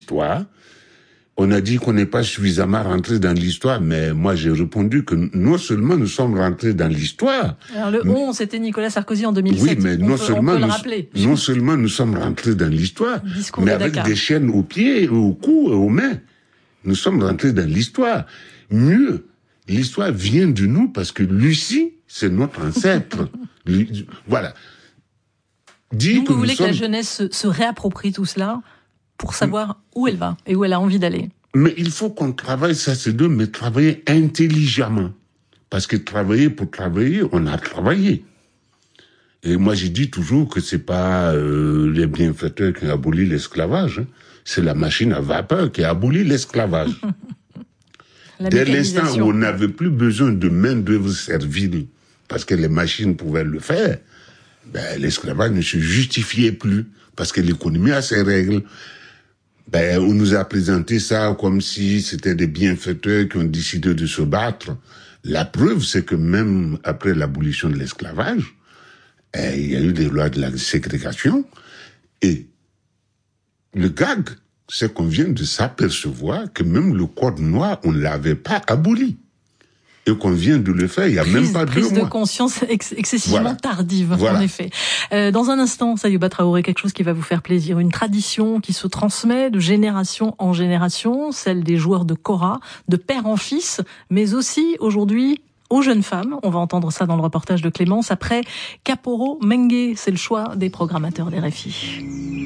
l'histoire. On a dit qu'on n'est pas suffisamment rentré dans l'histoire, mais moi j'ai répondu que non seulement nous sommes rentrés dans l'histoire. Alors le 11, c'était Nicolas Sarkozy en 2007. Oui, mais non seulement nous sommes rentrés dans l'histoire, mais avec des chaînes aux pieds, au cou et aux mains. Nous sommes rentrés dans l'histoire. Mieux, l'histoire vient de nous parce que Lucie, c'est notre ancêtre. Voilà. Donc vous voulez que la jeunesse se réapproprie tout cela pour savoir où elle va et où elle a envie d'aller. Mais il faut qu'on travaille, ça c'est deux, mais travailler intelligemment. Parce que travailler pour travailler, on a travaillé. Et moi j'ai dit toujours que c'est pas les bienfaiteurs qui ont aboli l'esclavage, hein. C'est la machine à vapeur qui a aboli l'esclavage. Dès l'instant où on n'avait plus besoin de main-d'œuvre servile, parce que les machines pouvaient le faire, ben, l'esclavage ne se justifiait plus, parce que l'économie a ses règles. Ben, on nous a présenté ça comme si c'était des bienfaiteurs qui ont décidé de se battre. La preuve, c'est que même après l'abolition de l'esclavage, il y a eu des lois de la ségrégation. Et le gag, c'est qu'on vient de s'apercevoir que même le code noir, on ne l'avait pas aboli. Et qu'on vient de le faire il y a même pas 2 mois. Prise de conscience excessivement tardive, en effet. Dans un instant, Sayouba Traoré, quelque chose qui va vous faire plaisir. Une tradition qui se transmet de génération en génération, celle des joueurs de kora, de père en fils, mais aussi aujourd'hui aux jeunes femmes. On va entendre ça dans le reportage de Clémence. Après Kaporo Mengue, c'est le choix des programmateurs des RFI.